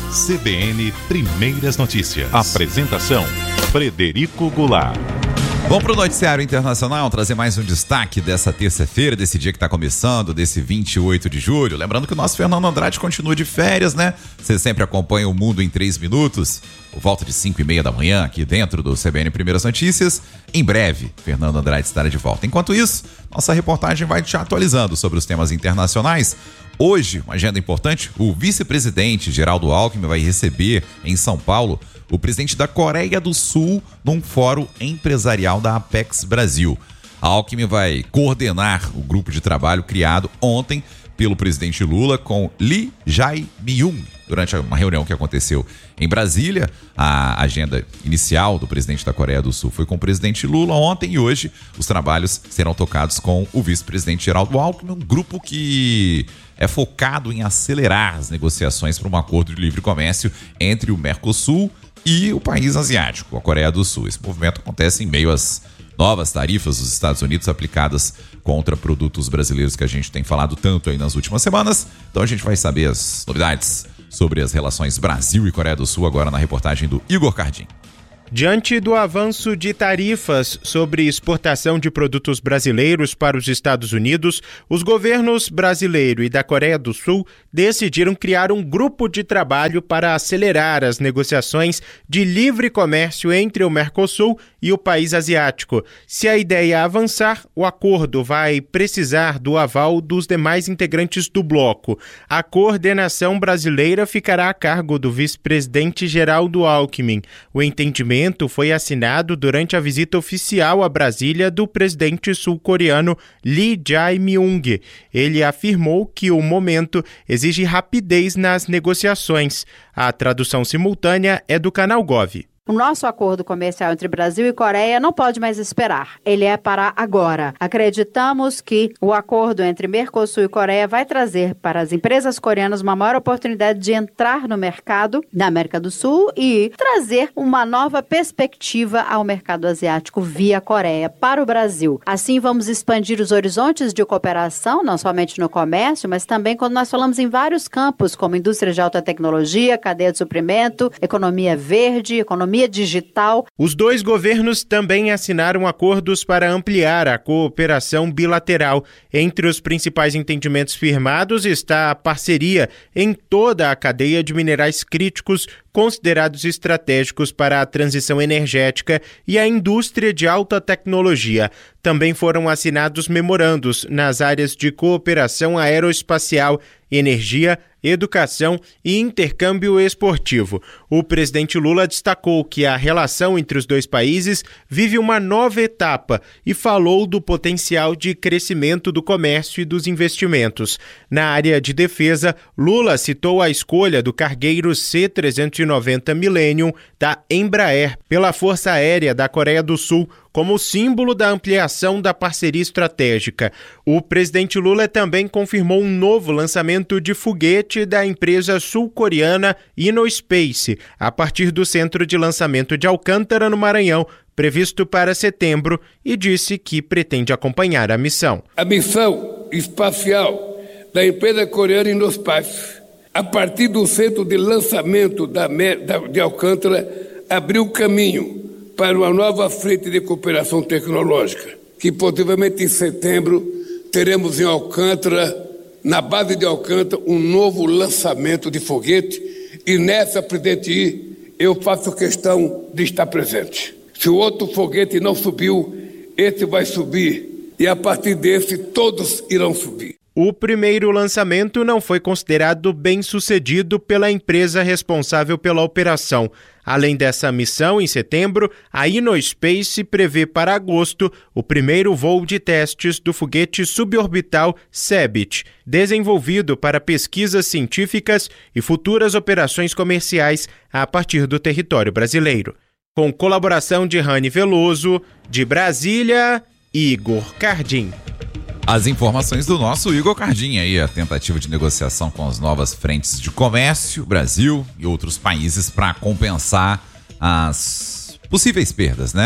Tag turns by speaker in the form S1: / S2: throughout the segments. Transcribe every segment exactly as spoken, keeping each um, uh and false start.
S1: C B N Primeiras Notícias. Apresentação: Frederico Goulart.
S2: Vamos para o noticiário internacional, trazer mais um destaque dessa terça-feira, desse dia que está começando, desse vinte e oito de julho. Lembrando que o nosso Fernando Andrade continua de férias, né? Você sempre acompanha o Mundo em três minutos, por volta de cinco e meia da manhã, aqui dentro do C B N Primeiras Notícias. Em breve, Fernando Andrade estará de volta. Enquanto isso, nossa reportagem vai te atualizando sobre os temas internacionais. Hoje, uma agenda importante, o vice-presidente Geraldo Alckmin vai receber em São Paulo o presidente da Coreia do Sul num fórum empresarial da Apex Brasil. A Alckmin vai coordenar o grupo de trabalho criado ontem pelo presidente Lula com Lee Jae-myung. Durante uma reunião que aconteceu em Brasília, a agenda inicial do presidente da Coreia do Sul foi com o presidente Lula ontem e hoje os trabalhos serão tocados com o vice-presidente Geraldo Alckmin, um grupo que é focado em acelerar as negociações para um acordo de livre comércio entre o Mercosul e o país asiático, a Coreia do Sul. Esse movimento acontece em meio às novas tarifas dos Estados Unidos aplicadas contra produtos brasileiros que a gente tem falado tanto aí nas últimas semanas. Então a gente vai saber as novidades sobre as relações Brasil e Coreia do Sul agora na reportagem do Igor Cardim.
S3: Diante do avanço de tarifas sobre exportação de produtos brasileiros para os Estados Unidos, os governos brasileiro e da Coreia do Sul decidiram criar um grupo de trabalho para acelerar as negociações de livre comércio entre o Mercosul e o país asiático. Se a ideia avançar, o acordo vai precisar do aval dos demais integrantes do bloco. A coordenação brasileira ficará a cargo do vice-presidente Geraldo Alckmin. O entendimento foi assinado durante a visita oficial a Brasília do presidente sul-coreano Lee Jae-myung. Ele afirmou que o momento exige rapidez nas negociações. A tradução simultânea é do canal Gov.
S4: O nosso acordo comercial entre Brasil e Coreia não pode mais esperar. Ele é para agora. Acreditamos que o acordo entre Mercosul e Coreia vai trazer para as empresas coreanas uma maior oportunidade de entrar no mercado da América do Sul e trazer uma nova perspectiva ao mercado asiático via Coreia para o Brasil. Assim, vamos expandir os horizontes de cooperação, não somente no comércio, mas também quando nós falamos em vários campos, como indústria de alta tecnologia, cadeia de suprimento, economia verde, economia digital.
S3: Os dois governos também assinaram acordos para ampliar a cooperação bilateral. Entre os principais entendimentos firmados está a parceria em toda a cadeia de minerais críticos considerados estratégicos para a transição energética e a indústria de alta tecnologia. Também foram assinados memorandos nas áreas de cooperação aeroespacial, energia, educação e intercâmbio esportivo. O presidente Lula destacou que a relação entre os dois países vive uma nova etapa e falou do potencial de crescimento do comércio e dos investimentos. Na área de defesa, Lula citou a escolha do cargueiro C trezentos e noventa Millennium da Embraer pela Força Aérea da Coreia do Sul como símbolo da ampliação da parceria estratégica. O presidente Lula também confirmou um novo lançamento de foguete da empresa sul-coreana InnoSpace, a partir do centro de lançamento de Alcântara, no Maranhão, previsto para setembro, e disse que pretende acompanhar a missão.
S5: A missão espacial da empresa coreana InnoSpace, a partir do centro de lançamento da, de Alcântara, abriu caminho para uma nova frente de cooperação tecnológica, que possivelmente em setembro teremos em Alcântara, na base de Alcântara, um novo lançamento de foguete, e nessa, presidente, eu faço questão de estar presente. Se o outro foguete não subiu, esse vai subir, e a partir desse todos irão subir.
S3: O primeiro lançamento não foi considerado bem-sucedido pela empresa responsável pela operação. Além dessa missão, em setembro, a InnoSpace prevê para agosto o primeiro voo de testes do foguete suborbital Cebit, desenvolvido para pesquisas científicas e futuras operações comerciais a partir do território brasileiro. Com colaboração de Rani Veloso, de Brasília, Igor Cardim.
S2: As informações do nosso Igor Cardim aí, a tentativa de negociação com as novas frentes de comércio, Brasil e outros países para compensar as possíveis perdas, né?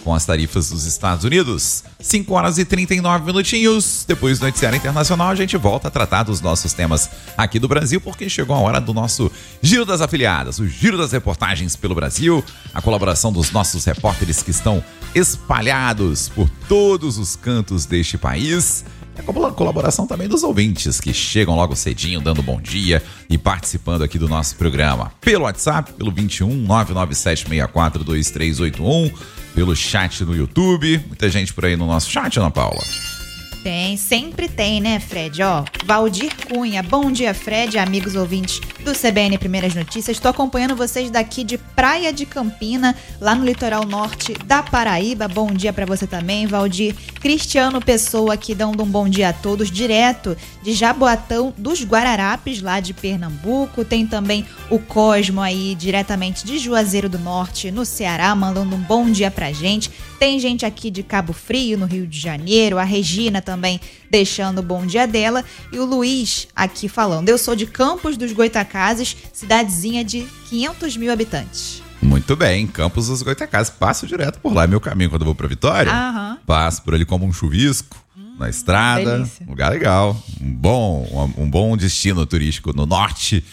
S2: com as tarifas dos Estados Unidos. cinco horas e trinta e nove minutinhos. Depois do Noticiário Internacional, a gente volta a tratar dos nossos temas aqui do Brasil, porque chegou a hora do nosso Giro das Afiliadas, o Giro das Reportagens pelo Brasil, a colaboração dos nossos repórteres que estão espalhados por todos os cantos deste país. É a colaboração também dos ouvintes que chegam logo cedinho, dando bom dia e participando aqui do nosso programa. Pelo WhatsApp, pelo vinte e um, nove nove sete seis quatro, dois três oito um, pelo chat no YouTube. Muita gente por aí no nosso chat, Ana Paula.
S6: Tem, sempre tem, né, Fred? Ó, Valdir Cunha, bom dia, Fred, amigos ouvintes do C B N Primeiras Notícias. Estou acompanhando vocês daqui de Praia de Campina, lá no litoral norte da Paraíba. Bom dia para você também, Valdir. Cristiano Pessoa aqui dando um bom dia a todos, direto de Jaboatão dos Guararapes, lá de Pernambuco. Tem também o Cosmo aí, diretamente de Juazeiro do Norte, no Ceará, mandando um bom dia pra gente. Tem gente aqui de Cabo Frio, no Rio de Janeiro, a Regina também deixando o bom dia dela, e o Luiz aqui falando: eu sou de Campos dos Goitacazes, cidadezinha de quinhentos mil habitantes.
S2: Muito bem, Campos dos Goitacazes, passo direto por lá, meu caminho quando eu vou pra Vitória,
S6: Aham.
S2: passo por ali como um chuvisco, hum, na estrada,
S6: delícia.
S2: Lugar legal, um bom, um, um bom destino turístico no norte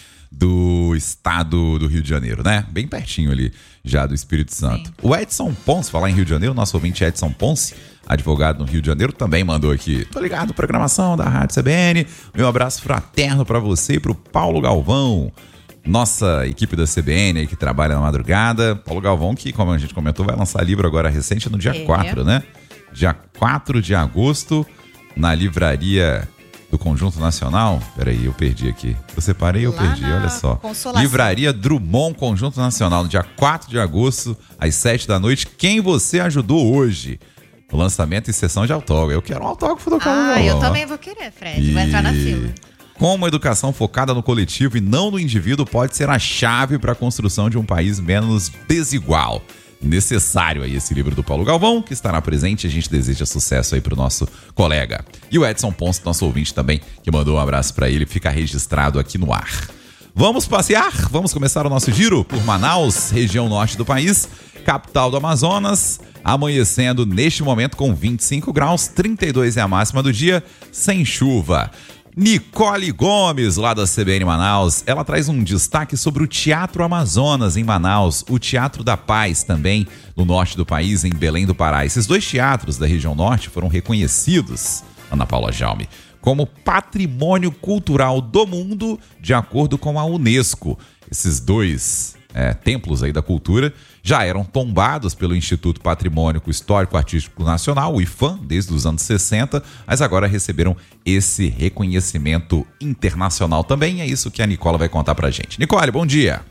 S2: do estado do Rio de Janeiro, né? Bem pertinho ali já do Espírito Santo. Sim. O Edson Ponce, falar em Rio de Janeiro, nosso ouvinte Edson Ponce, advogado no Rio de Janeiro, também mandou aqui: tô ligado, programação da Rádio C B N, meu abraço fraterno pra você e pro Paulo Galvão, nossa equipe da C B N aí que trabalha na madrugada. Paulo Galvão, que, como a gente comentou, vai lançar livro agora recente no dia é. quatro, né? Dia quatro de agosto, na livraria do Conjunto Nacional. Peraí, eu perdi aqui. Eu separei, eu
S6: Lá
S2: perdi, olha só.
S6: Consolação.
S2: Livraria Drummond, Conjunto Nacional, no dia quatro de agosto, às sete da noite. Quem você ajudou hoje? O lançamento e sessão de autógrafo. Eu quero um autógrafo do Paulo Galvão.
S6: Ah, eu também vou querer, Fred. E... vai entrar na fila.
S2: Como a educação focada no coletivo e não no indivíduo pode ser a chave para a construção de um país menos desigual. Necessário aí esse livro do Paulo Galvão, que estará presente. A gente deseja sucesso aí pro nosso colega. E o Edson Ponce, nosso ouvinte também, que mandou um abraço para ele, fica registrado aqui no ar. Vamos passear? Vamos começar o nosso giro por Manaus, região norte do país, capital do Amazonas, amanhecendo neste momento com vinte e cinco graus, trinta e dois é a máxima do dia, sem chuva. Nicole Gomes, lá da C B N Manaus, ela traz um destaque sobre o Teatro Amazonas em Manaus, o Teatro da Paz também no norte do país, em Belém do Pará. Esses dois teatros da região norte foram reconhecidos, Ana Paula Jaume, como Patrimônio Cultural do Mundo, de acordo com a Unesco. Esses dois é, templos aí da cultura já eram tombados pelo Instituto Patrimônio Histórico Artístico Nacional, o IPHAN, desde os anos sessenta, mas agora receberam esse reconhecimento internacional também. É isso que a Nicole vai contar pra gente. Nicole, bom dia!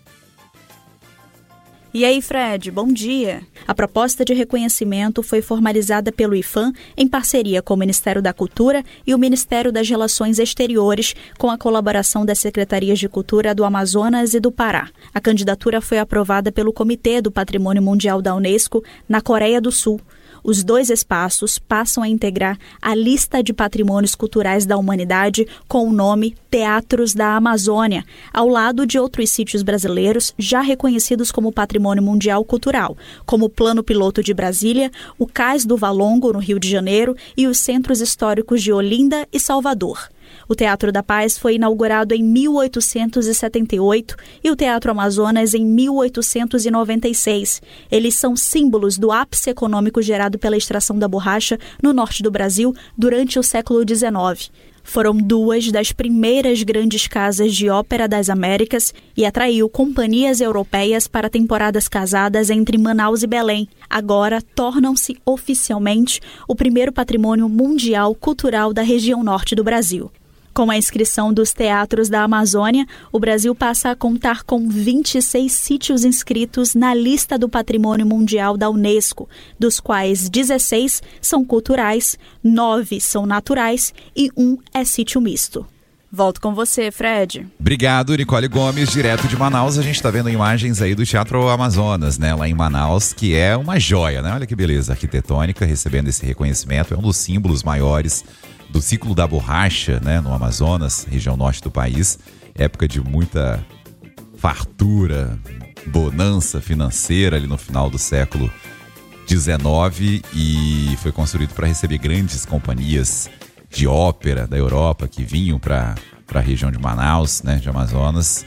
S7: E aí, Fred, bom dia. A proposta de reconhecimento foi formalizada pelo IPHAN em parceria com o Ministério da Cultura e o Ministério das Relações Exteriores, com a colaboração das Secretarias de Cultura do Amazonas e do Pará. A candidatura foi aprovada pelo Comitê do Patrimônio Mundial da Unesco na Coreia do Sul. Os dois espaços passam a integrar a lista de patrimônios culturais da humanidade com o nome Teatros da Amazônia, ao lado de outros sítios brasileiros já reconhecidos como Patrimônio Mundial Cultural, como o Plano Piloto de Brasília, o Cais do Valongo, no Rio de Janeiro, e os Centros Históricos de Olinda e Salvador. O Teatro da Paz foi inaugurado em mil oitocentos e setenta e oito e o Teatro Amazonas em mil oitocentos e noventa e seis. Eles são símbolos do ápice econômico gerado pela extração da borracha no norte do Brasil durante o século dezenove. Foram duas das primeiras grandes casas de ópera das Américas e atraiu companhias europeias para temporadas casadas entre Manaus e Belém. Agora tornam-se oficialmente o primeiro patrimônio mundial cultural da região norte do Brasil. Com a inscrição dos teatros da Amazônia, o Brasil passa a contar com vinte e seis sítios inscritos na lista do Patrimônio Mundial da Unesco, dos quais dezesseis são culturais, nove são naturais e um é sítio misto. Volto com você, Fred.
S2: Obrigado, Nicole Gomes, direto de Manaus. A gente está vendo imagens aí do Teatro Amazonas, né, lá em Manaus, que é uma joia, né? Olha que beleza arquitetônica, recebendo esse reconhecimento. É um dos símbolos maiores do ciclo da borracha, né, no Amazonas, região norte do país. Época de muita fartura, bonança financeira ali no final do século dezenove e foi construído para receber grandes companhias de ópera da Europa que vinham para a região de Manaus, né, de Amazonas,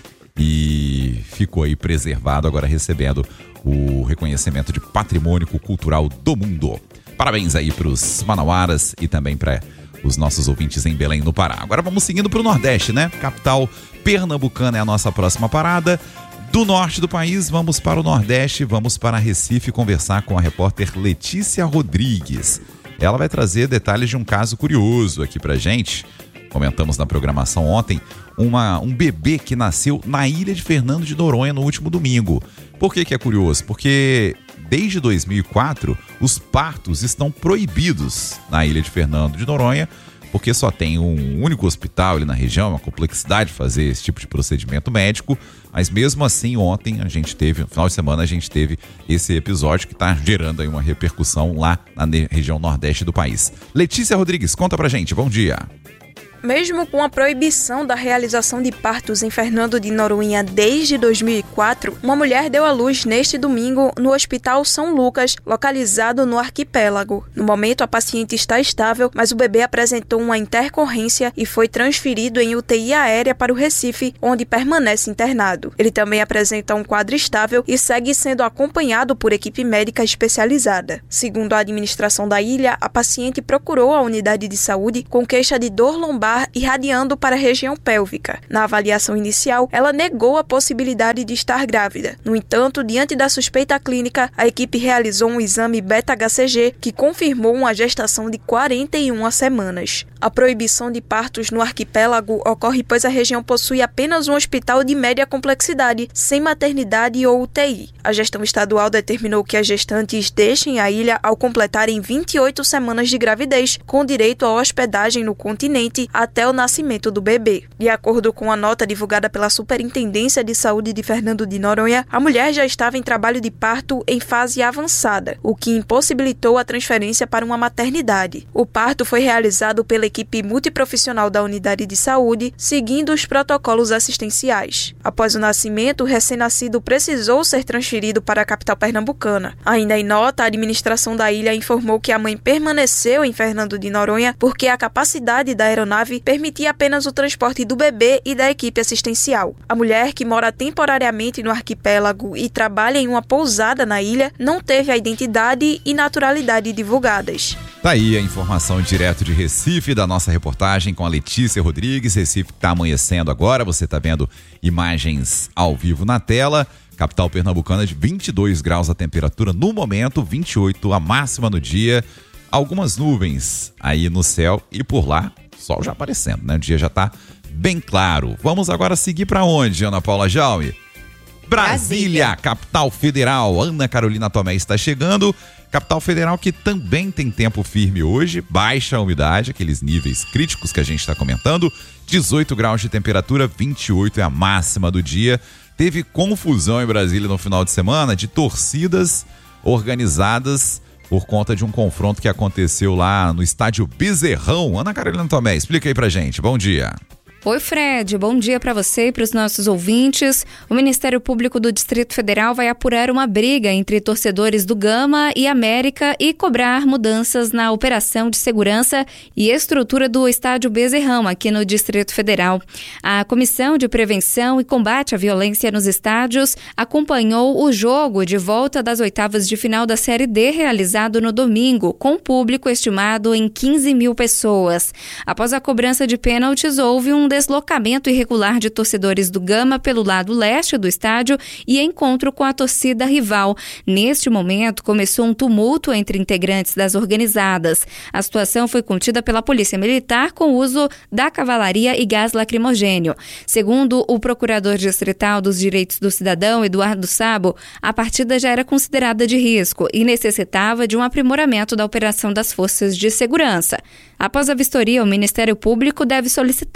S2: e ficou aí preservado, agora recebendo o reconhecimento de Patrimônio Cultural do Mundo. Parabéns aí para os manauaras e também para os nossos ouvintes em Belém, no Pará. Agora vamos seguindo para o Nordeste, né? Capital pernambucana é a nossa próxima parada. Do norte do país, vamos para o Nordeste, vamos para Recife conversar com a repórter Letícia Rodrigues. Ela vai trazer detalhes de um caso curioso aqui pra gente. Comentamos na programação ontem, uma, um bebê que nasceu na ilha de Fernando de Noronha no último domingo. Por que que é curioso? Porque desde dois mil e quatro, os partos estão proibidos na ilha de Fernando de Noronha, porque só tem um único hospital ali na região, é uma complexidade fazer esse tipo de procedimento médico, mas mesmo assim ontem a gente teve, no final de semana a gente teve esse episódio que está gerando aí uma repercussão lá na região nordeste do país. Letícia Rodrigues, conta pra gente, bom dia.
S8: Mesmo com a proibição da realização de partos em Fernando de Noronha desde dois mil e quatro, uma mulher deu à luz neste domingo no Hospital São Lucas, localizado no arquipélago. No momento, a paciente está estável, mas o bebê apresentou uma intercorrência e foi transferido em U T I aérea para o Recife, onde permanece internado. Ele também apresenta um quadro estável e segue sendo acompanhado por equipe médica especializada. Segundo a administração da ilha, a paciente procurou a unidade de saúde com queixa de dor lombar irradiando para a região pélvica. Na avaliação inicial, ela negou a possibilidade de estar grávida. No entanto, diante da suspeita clínica, a equipe realizou um exame beta-H C G que confirmou uma gestação de quarenta e uma semanas. A proibição de partos no arquipélago ocorre pois a região possui apenas um hospital de média complexidade, sem maternidade ou U T I. A gestão estadual determinou que as gestantes deixem a ilha ao completarem vinte e oito semanas de gravidez, com direito à hospedagem no continente até o nascimento do bebê. De acordo com a nota divulgada pela Superintendência de Saúde de Fernando de Noronha, a mulher já estava em trabalho de parto em fase avançada, o que impossibilitou a transferência para uma maternidade. O parto foi realizado pela equipe multiprofissional da unidade de saúde, seguindo os protocolos assistenciais. Após o nascimento, o recém-nascido precisou ser transferido para a capital pernambucana. Ainda em nota, a administração da ilha informou que a mãe permaneceu em Fernando de Noronha porque a capacidade da aeronave permitia apenas o transporte do bebê e da equipe assistencial. A mulher, que mora temporariamente no arquipélago e trabalha em uma pousada na ilha, não teve a identidade e naturalidade divulgadas.
S2: Tá aí a informação direto de Recife, da nossa reportagem com a Letícia Rodrigues. Recife está amanhecendo agora, você está vendo imagens ao vivo na tela. Capital pernambucana de vinte e dois graus a temperatura no momento, vinte e oito a máxima no dia. Algumas nuvens aí no céu e por lá, sol já aparecendo, né? O dia já tá bem claro. Vamos agora seguir para onde, Ana Paula Jaume? Brasília, Brasília, capital federal. Ana Carolina Tomé está chegando. Capital federal que também tem tempo firme hoje, baixa umidade, aqueles níveis críticos que a gente está comentando. dezoito graus de temperatura, vinte e oito é a máxima do dia. Teve confusão em Brasília no final de semana de torcidas organizadas por conta de um confronto que aconteceu lá no estádio Bezerrão. Ana Carolina Tomé, explica aí pra gente. Bom dia.
S9: Oi, Fred. Bom dia para você e para os nossos ouvintes. O Ministério Público do Distrito Federal vai apurar uma briga entre torcedores do Gama e América e cobrar mudanças na operação de segurança e estrutura do estádio Bezerrão, aqui no Distrito Federal. A Comissão de Prevenção e Combate à Violência nos Estádios acompanhou o jogo de volta das oitavas de final da Série D, realizado no domingo, com público estimado em quinze mil pessoas. Após a cobrança de pênaltis, houve um deslocamento irregular de torcedores do Gama pelo lado leste do estádio e encontro com a torcida rival. Neste momento, começou um tumulto entre integrantes das organizadas. A situação foi contida pela Polícia Militar com uso da cavalaria e gás lacrimogênio. Segundo o procurador distrital dos Direitos do Cidadão, Eduardo Sabo, a partida já era considerada de risco e necessitava de um aprimoramento da operação das forças de segurança. Após a vistoria, o Ministério Público deve solicitar relatório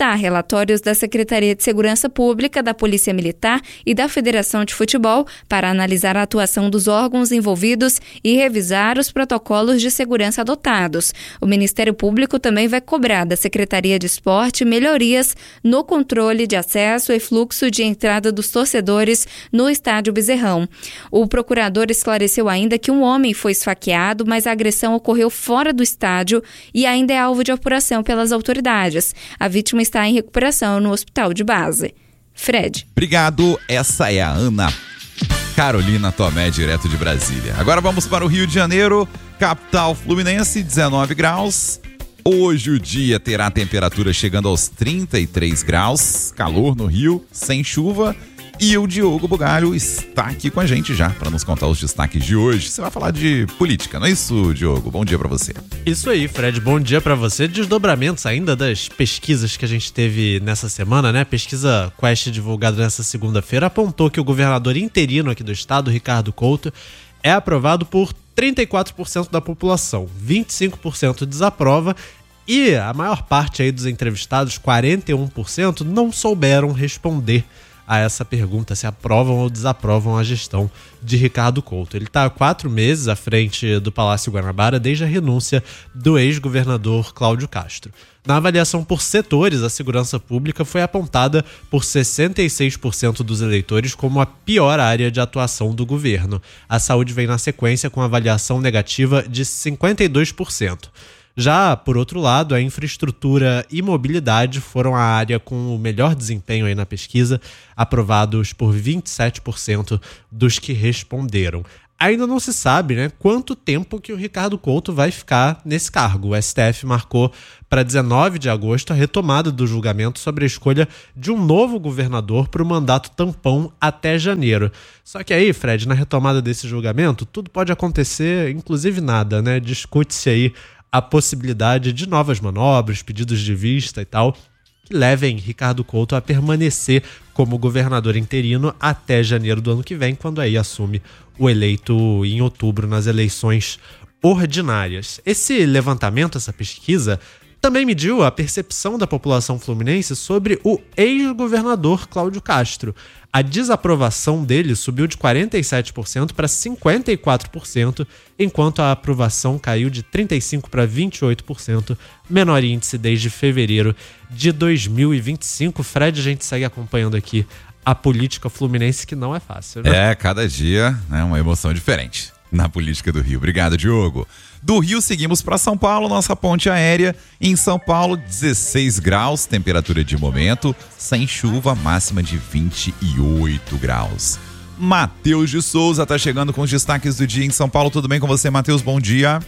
S9: relatórios da Secretaria de Segurança Pública, da Polícia Militar e da Federação de Futebol para analisar a atuação dos órgãos envolvidos e revisar os protocolos de segurança adotados. O Ministério Público também vai cobrar da Secretaria de Esporte melhorias no controle de acesso e fluxo de entrada dos torcedores no Estádio Bezerrão. O procurador esclareceu ainda que um homem foi esfaqueado, mas a agressão ocorreu fora do estádio e ainda é alvo de apuração pelas autoridades. A vítima está em recuperação no hospital de base. Fred.
S2: Obrigado. Essa é a Ana Carolina Tomé, direto de Brasília. Agora vamos para o Rio de Janeiro, capital fluminense, dezenove graus. Hoje o dia terá temperatura chegando aos trinta e três graus, calor no Rio, sem chuva. E o Diogo Bugalho está aqui com a gente já para nos contar os destaques de hoje. Você vai falar de política, não é isso, Diogo? Bom dia para você.
S10: Isso aí, Fred. Bom dia para você. Desdobramentos ainda das pesquisas que a gente teve nessa semana, né? Pesquisa Quest divulgada nessa segunda-feira apontou que o governador interino aqui do estado, Ricardo Couto, é aprovado por trinta e quatro por cento da população, vinte e cinco por cento desaprova e a maior parte aí dos entrevistados, quarenta e um por cento, não souberam responder a essa pergunta, se aprovam ou desaprovam a gestão de Ricardo Couto. Ele está há quatro meses à frente do Palácio Guanabara desde a renúncia do ex-governador Cláudio Castro. Na avaliação por setores, a segurança pública foi apontada por sessenta e seis por cento dos eleitores como a pior área de atuação do governo. A saúde vem na sequência com avaliação negativa de cinquenta e dois por cento. Já, por outro lado, a infraestrutura e mobilidade foram a área com o melhor desempenho aí na pesquisa, aprovados por vinte e sete por cento dos que responderam. Ainda não se sabe, né, quanto tempo que o Ricardo Couto vai ficar nesse cargo. O S T F marcou para dezenove de agosto a retomada do julgamento sobre a escolha de um novo governador para o mandato tampão até janeiro. Só que aí, Fred, na retomada desse julgamento, tudo pode acontecer, inclusive nada, né? Discute-se aí a possibilidade de novas manobras, pedidos de vista e tal, que levem Ricardo Couto a permanecer como governador interino até janeiro do ano que vem, quando aí assume o eleito em outubro nas eleições ordinárias. Esse levantamento, essa pesquisa, também mediu a percepção da população fluminense sobre o ex-governador Cláudio Castro. A desaprovação dele subiu de quarenta e sete por cento para cinquenta e quatro por cento, enquanto a aprovação caiu de trinta e cinco por cento para vinte e oito por cento, menor índice desde fevereiro de dois mil e vinte e cinco. Fred, a gente segue acompanhando aqui a política fluminense, que não é fácil, né?
S2: É, cada dia é uma emoção diferente na política do Rio. Obrigado, Diogo. Do Rio seguimos para São Paulo, nossa ponte aérea. Em São Paulo, dezesseis graus, temperatura de momento, sem chuva, máxima de vinte e oito graus. Matheus de Souza está chegando com os destaques do dia em São Paulo. Tudo bem com você, Matheus? Bom dia.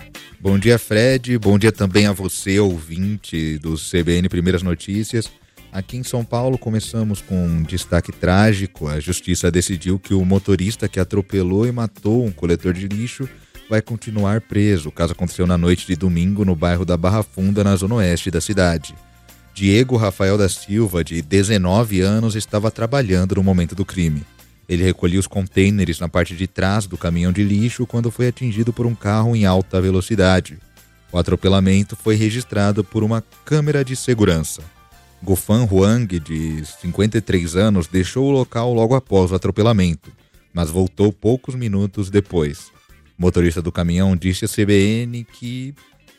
S11: Bom dia, Fred. Bom dia também a você, ouvinte do C B N Primeiras Notícias. Aqui em São Paulo começamos com um destaque trágico. A justiça decidiu que o motorista que atropelou e matou um coletor de lixo vai continuar preso. O caso aconteceu na noite de domingo no bairro da Barra Funda, na zona oeste da cidade. Diego Rafael da Silva, de dezenove anos, estava trabalhando no momento do crime. Ele recolhia os contêineres na parte de trás do caminhão de lixo quando foi atingido por um carro em alta velocidade. O atropelamento foi registrado por uma câmera de segurança. Gufan Huang, de cinquenta e três anos, deixou o local logo após o atropelamento, mas voltou poucos minutos depois. O motorista do caminhão disse à C B N que,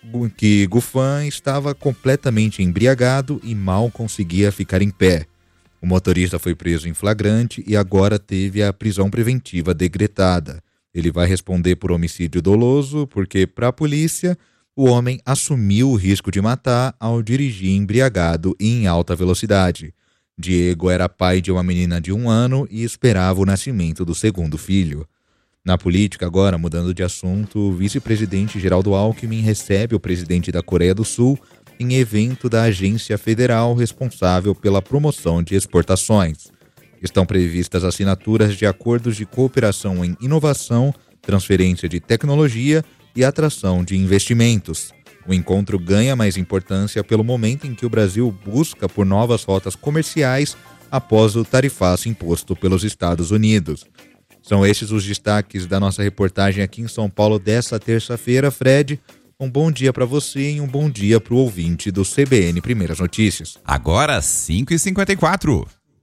S11: que Gufan estava completamente embriagado e mal conseguia ficar em pé. O motorista foi preso em flagrante e agora teve a prisão preventiva decretada. Ele vai responder por homicídio doloso porque, para a polícia, o homem assumiu o risco de matar ao dirigir embriagado e em alta velocidade. Diego era pai de uma menina de um ano e esperava o nascimento do segundo filho. Na política, agora, mudando de assunto, o vice-presidente Geraldo Alckmin recebe o presidente da Coreia do Sul em evento da agência federal responsável pela promoção de exportações. Estão previstas assinaturas de acordos de cooperação em inovação, transferência de tecnologia e atração de investimentos. O encontro ganha mais importância pelo momento em que o Brasil busca por novas rotas comerciais após o tarifaço imposto pelos Estados Unidos. São estes os destaques da nossa reportagem aqui em São Paulo desta terça-feira, Fred. Um bom dia para você e um bom dia para o ouvinte do C B N Primeiras Notícias.
S2: Agora, cinco e cinquenta e quatro.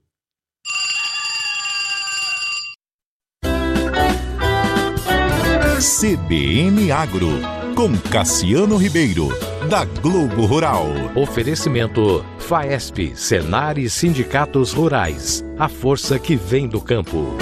S1: C B N Agro, com Cassiano Ribeiro, da Globo Rural.
S12: Oferecimento Faesp, Senar e Sindicatos Rurais. A força que vem do campo.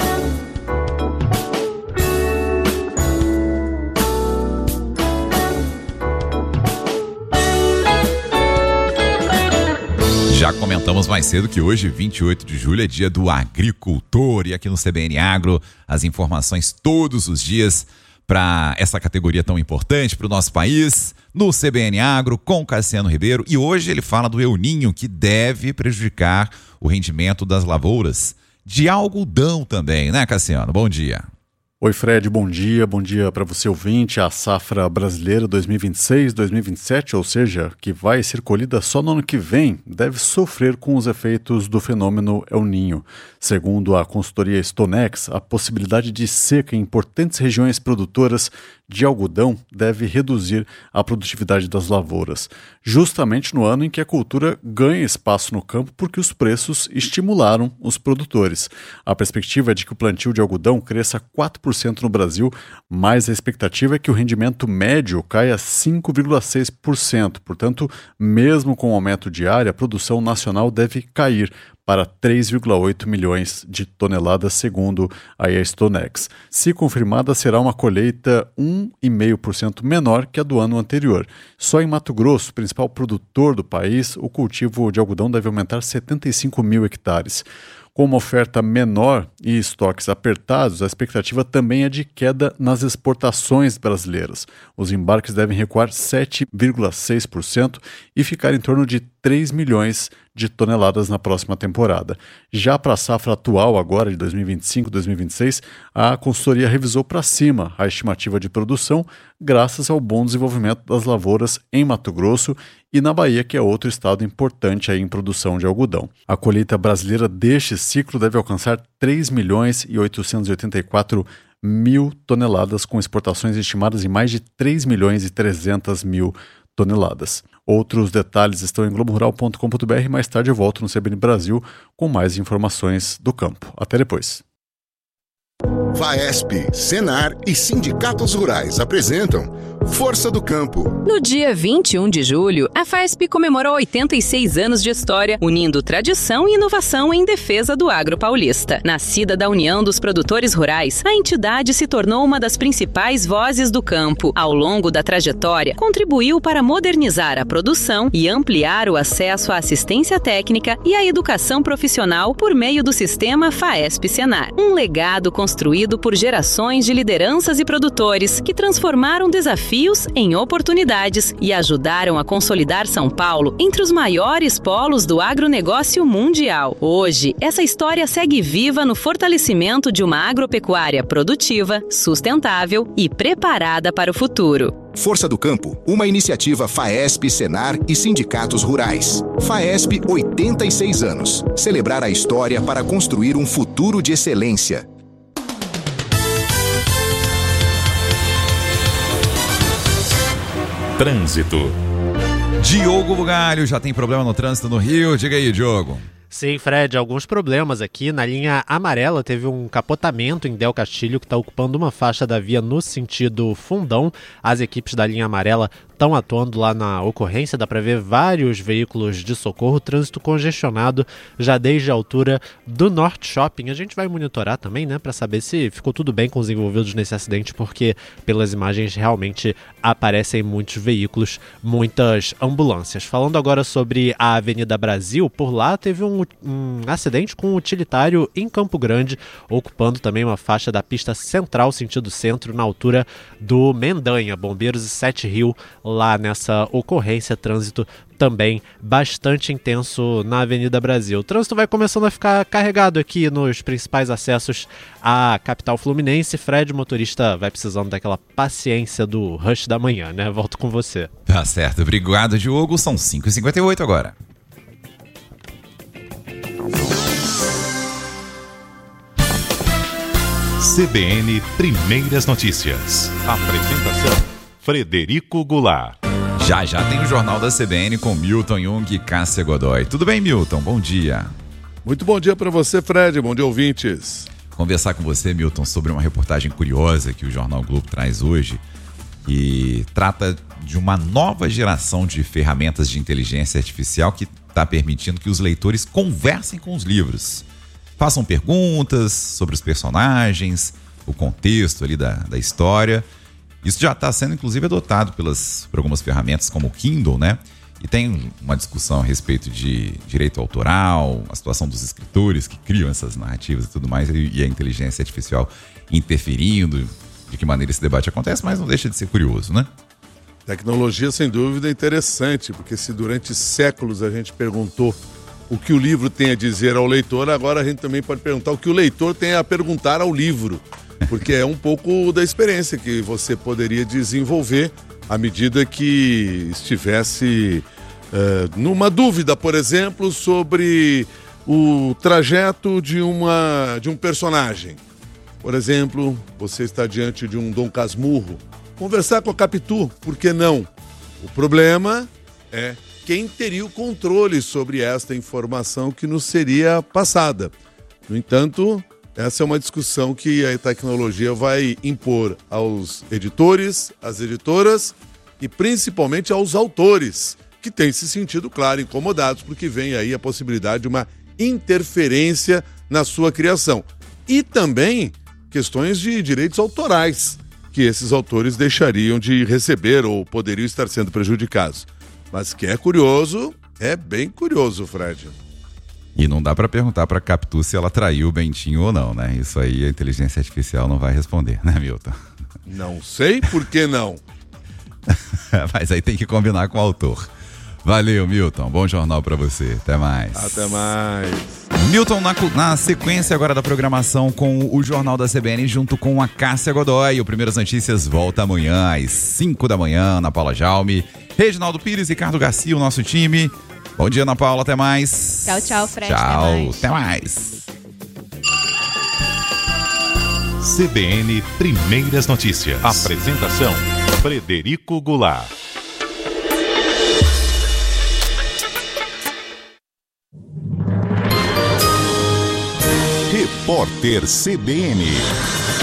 S2: Já comentamos mais cedo que hoje, vinte e oito de julho, é dia do agricultor. E aqui no C B N Agro, as informações todos os dias para essa categoria tão importante para o nosso país, no C B N Agro, com Cassiano Ribeiro. E hoje ele fala do El Ninho, que deve prejudicar o rendimento das lavouras de algodão também, né, Cassiano? Bom dia.
S13: Oi, Fred, bom dia. Bom dia para você, ouvinte. A safra brasileira dois mil e vinte e seis dois mil e vinte e sete, ou seja, que vai ser colhida só no ano que vem, deve sofrer com os efeitos do fenômeno El Ninho. Segundo a consultoria Stonex, a possibilidade de seca em importantes regiões produtoras de algodão deve reduzir a produtividade das lavouras, justamente no ano em que a cultura ganha espaço no campo porque os preços estimularam os produtores. A perspectiva é de que o plantio de algodão cresça quatro por cento no Brasil, mas a expectativa é que o rendimento médio caia cinco vírgula seis por cento. Portanto, mesmo com o aumento de área, a produção nacional deve cair para três vírgula oito milhões de toneladas, segundo a Stonex. Se confirmada, será uma colheita um vírgula cinco por cento menor que a do ano anterior. Só em Mato Grosso, principal produtor do país, o cultivo de algodão deve aumentar setenta e cinco mil hectares. Com uma oferta menor e estoques apertados, a expectativa também é de queda nas exportações brasileiras. Os embarques devem recuar sete vírgula seis por cento e ficar em torno de três milhões de toneladas na próxima temporada. Já para a safra atual, agora de dois mil e vinte e cinco dois mil e vinte e seis, a consultoria revisou para cima a estimativa de produção, graças ao bom desenvolvimento das lavouras em Mato Grosso e na Bahia, que é outro estado importante aí em produção de algodão. A colheita brasileira deste ciclo deve alcançar três milhões e oitocentos e oitenta e quatro mil toneladas, com exportações estimadas em mais de três milhões e trezentos mil toneladas. Outros detalhes estão em globo rural ponto com ponto b r. Mais tarde eu volto no C B N Brasil com mais informações do campo. Até depois.
S14: Faesp, Senar e Sindicatos Rurais apresentam Força do Campo.
S15: No dia vinte e um de julho, a Faesp comemorou oitenta e seis anos de história, unindo tradição e inovação em defesa do agro paulista. Nascida da união dos produtores rurais, a entidade se tornou uma das principais vozes do campo. Ao longo da trajetória, contribuiu para modernizar a produção e ampliar o acesso à assistência técnica e à educação profissional por meio do sistema Faesp-Senar. Um legado construído por gerações de lideranças e produtores que transformaram desafios em oportunidades e ajudaram a consolidar São Paulo entre os maiores polos do agronegócio mundial. Hoje, essa história segue viva no fortalecimento de uma agropecuária produtiva, sustentável e preparada para o futuro.
S14: Força do Campo, uma iniciativa Faesp, Senar e Sindicatos Rurais. Faesp, oitenta e seis anos. Celebrar a história para construir um futuro de excelência.
S1: Trânsito.
S2: Diogo Bugalho, já tem problema no trânsito no Rio? Diga aí, Diogo.
S10: Sim, Fred, alguns problemas aqui. Na linha amarela teve um capotamento em Del Castilho que está ocupando uma faixa da via no sentido Fundão. As equipes da linha amarela estão atuando lá na ocorrência, dá para ver vários veículos de socorro, trânsito congestionado já desde a altura do Norte Shopping. A gente vai monitorar também, né, para saber se ficou tudo bem com os envolvidos nesse acidente, porque pelas imagens realmente aparecem muitos veículos, muitas ambulâncias. Falando agora sobre a Avenida Brasil, por lá teve um, um acidente com um utilitário em Campo Grande, ocupando também uma faixa da pista central, sentido centro, na altura do Mendanha. Bombeiros e Sete Rio lá nessa ocorrência, trânsito também bastante intenso na Avenida Brasil. O trânsito vai começando a ficar carregado aqui nos principais acessos à capital fluminense. Fred, motorista, vai precisando daquela paciência do rush da manhã, né? Volto com você.
S2: Tá certo, obrigado, Diogo. São cinco e cinquenta e oito agora.
S1: C B N Primeiras Notícias. Apresentação: Frederico Goulart.
S2: Já já tem o Jornal da C B N com Milton Jung e Cássia Godoy. Tudo bem, Milton? Bom dia.
S16: Muito bom dia para você, Fred. Bom dia, ouvintes.
S2: Conversar com você, Milton, sobre uma reportagem curiosa que o Jornal Globo traz hoje e trata de uma nova geração de ferramentas de inteligência artificial que está permitindo que os leitores conversem com os livros. Façam perguntas sobre os personagens, o contexto ali da, da história. Isso já está sendo, inclusive, adotado pelas, por algumas ferramentas como o Kindle, né? E tem uma discussão a respeito de direito autoral, a situação dos escritores que criam essas narrativas e tudo mais, e a inteligência artificial interferindo, de que maneira esse debate acontece, mas não deixa de ser curioso, né?
S16: Tecnologia, sem dúvida, é interessante, porque se durante séculos a gente perguntou o que o livro tem a dizer ao leitor, agora a gente também pode perguntar o que o leitor tem a perguntar ao livro. Porque é um pouco da experiência que você poderia desenvolver à medida que estivesse uh, numa dúvida, por exemplo, sobre o trajeto de, uma, de um personagem. Por exemplo, você está diante de um Dom Casmurro. Conversar com a Capitu, por que não? O problema é quem teria o controle sobre esta informação que nos seria passada. No entanto, essa é uma discussão que a tecnologia vai impor aos editores, às editoras e principalmente aos autores, que têm se sentido, claro, incomodados, porque vem aí a possibilidade de uma interferência na sua criação. E também questões de direitos autorais, que esses autores deixariam de receber ou poderiam estar sendo prejudicados. Mas que é curioso, é bem curioso, Fred.
S2: E não dá para perguntar para a Capitu se ela traiu o Bentinho ou não, né? Isso aí a inteligência artificial não vai responder, né, Milton?
S16: Não sei por que não.
S2: Mas aí tem que combinar com o autor. Valeu, Milton. Bom jornal para você. Até mais.
S16: Até mais.
S2: Milton, na, na sequência agora da programação com o Jornal da C B N junto com a Cássia Godoy. O Primeiras Notícias volta amanhã às cinco da manhã na Paula Jaume. Reginaldo Pires, Ricardo Garcia, o nosso time. Bom dia, Ana Paula, até mais.
S6: Tchau, tchau, Fred.
S2: Tchau,
S6: até mais.
S2: Até mais.
S1: C B N Primeiras Notícias. Apresentação: Frederico Goulart. Repórter C B N.